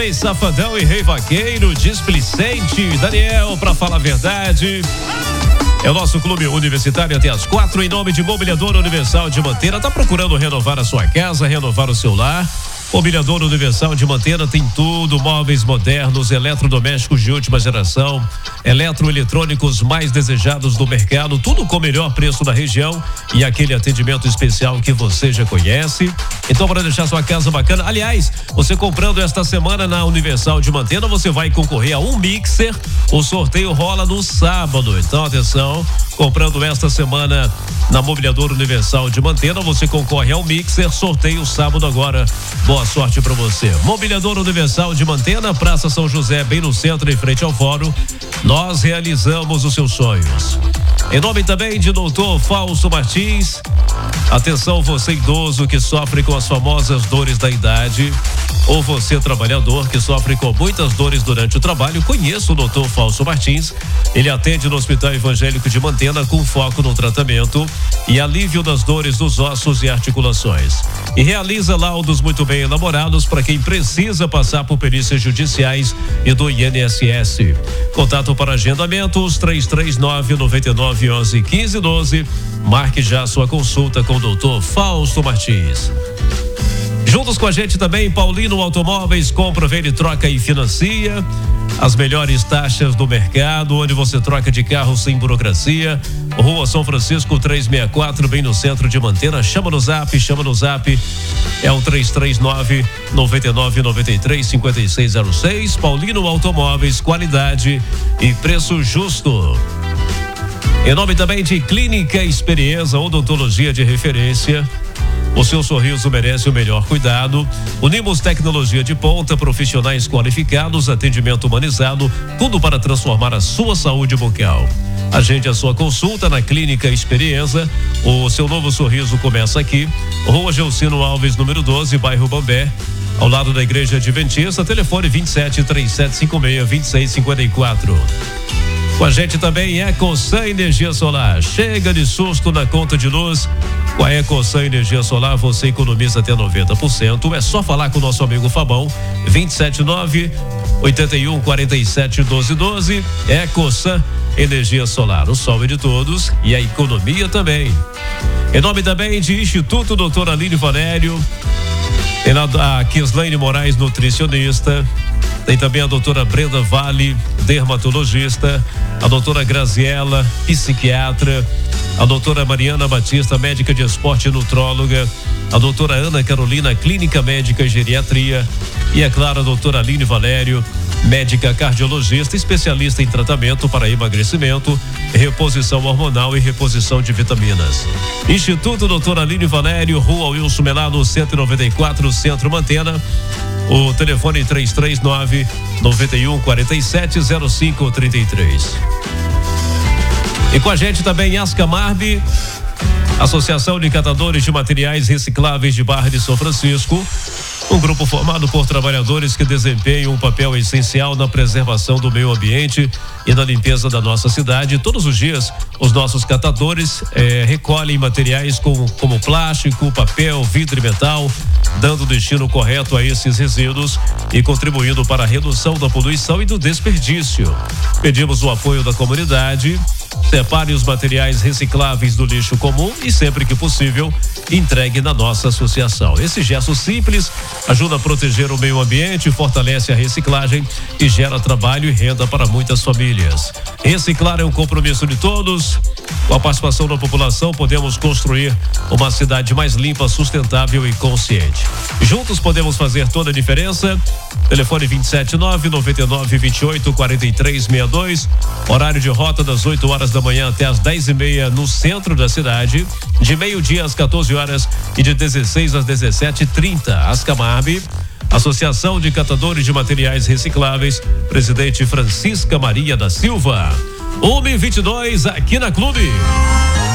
DJ Safadão e Rei Vaqueiro, displicente, Daniel, pra falar a verdade. É o nosso clube universitário até as 4, em nome de Mobiliadora Universal de Manteira. Tá procurando renovar a sua casa, renovar o seu lar? Mobiliadora Universal de Manteira tem tudo, móveis modernos, eletrodomésticos de última geração, eletroeletrônicos mais desejados do mercado, tudo com o melhor preço da região e aquele atendimento especial que você já conhece. Então, para deixar sua casa bacana, aliás, você comprando esta semana na Universal de Manteira, você vai concorrer a um mixer. O sorteio rola no sábado, então atenção, comprando esta semana na Mobiliadora Universal de Manteira, você concorre ao mixer, sorteio sábado agora. Boa sorte para você. Mobiliadora Universal de Manteira, Praça São José, bem no centro, em frente ao fórum. Nós realizamos os seus sonhos. Em nome também de Dr. Fausto Martins. Atenção, você idoso que sofre com as famosas dores da idade, ou você trabalhador que sofre com muitas dores durante o trabalho, conheça o Dr. Fausto Martins. Ele atende no Hospital Evangélico de Manteira com foco no tratamento e alívio das dores dos ossos e articulações. E realiza laudos muito bem elaborados para quem precisa passar por perícias judiciais e do INSS. Contato para agendamentos 339-9911-1512. Marque já sua consulta com o Dr. Fausto Martins. Juntos com a gente também, Paulino Automóveis, compra, vende, troca e financia. As melhores taxas do mercado, onde você troca de carro sem burocracia. Rua São Francisco 364, bem no centro de Manteira. Chama no zap. É o 339-9993-5606. Paulino Automóveis, qualidade e preço justo. Em nome também de Clínica Experiência, odontologia de referência. O seu sorriso merece o melhor cuidado. Unimos tecnologia de ponta, profissionais qualificados, atendimento humanizado, tudo para transformar a sua saúde bucal. Agende a sua consulta na Clínica Experiência. O seu novo sorriso começa aqui. Rua Gelcino Alves, número 12, bairro Bambé, ao lado da Igreja Adventista. Telefone 27-3756-2654. Com a gente também Ecosan Energia Solar. Chega de susto na conta de luz. Com a Ecosan Energia Solar você economiza até 90%. É só falar com o nosso amigo Fabão. 279-8147-1212. Ecosan Energia Solar. O sol é de todos e a economia também. Em nome também de Instituto Doutor Aline Valério. Tem a Kislaine Moraes, nutricionista. Tem também a doutora Brenda Vale, dermatologista, a doutora Graziela, psiquiatra, a doutora Mariana Batista, médica de esporte e nutróloga, a doutora Ana Carolina, clínica médica e geriatria, e é claro, a doutora Aline Valério, médica cardiologista, especialista em tratamento para emagrecimento, reposição hormonal e reposição de vitaminas. Instituto Doutora Aline Valério, Rua Wilson Melado, 194, Centro Manteira. O telefone 339-9147-0533. E com a gente também Ascamarbe, Associação de Catadores de Materiais Recicláveis de Barra de São Francisco. Um grupo formado por trabalhadores que desempenham um papel essencial na preservação do meio ambiente e na limpeza da nossa cidade. Todos os dias, os nossos catadores recolhem materiais como plástico, papel, vidro e metal, dando o destino correto a esses resíduos e contribuindo para a redução da poluição e do desperdício. Pedimos o apoio da comunidade. Separe os materiais recicláveis do lixo comum e, sempre que possível, entregue na nossa associação. Esse gesto simples ajuda a proteger o meio ambiente, fortalece a reciclagem e gera trabalho e renda para muitas famílias. Reciclar é um compromisso de todos. Com a participação da população, podemos construir uma cidade mais limpa, sustentável e consciente. Juntos podemos fazer toda a diferença. Telefone 279-9928-4362. Horário de rota das 8 horas da manhã até as 10h30 no centro da cidade. De meio-dia às 14 horas e de 16 às 17h30. Ascamarbe, Associação de Catadores de Materiais Recicláveis. Presidente Francisca Maria da Silva. 1h22 aqui na Clube.